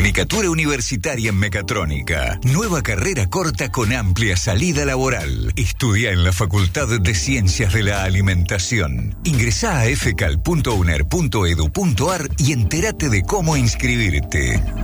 Tecnicatura Universitaria en Mecatrónica. Nueva carrera corta con amplia salida laboral. Estudia en la Facultad de Ciencias de la Alimentación. Ingresá a fcal.uner.edu.ar y entérate de cómo inscribirte.